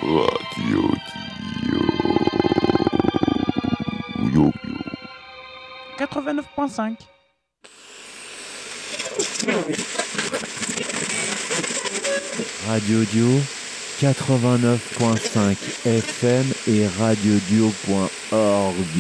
Radio Dio. Yo, yo. 89.5. Radio Dio 89.5 FM et radiodio.org.